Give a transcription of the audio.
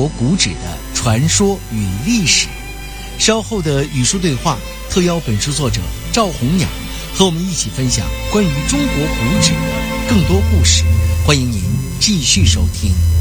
古纸的传说与历史。稍后的语书对话特邀本书作者赵红雅和我们一起分享关于中国古纸的更多故事，欢迎您继续收听。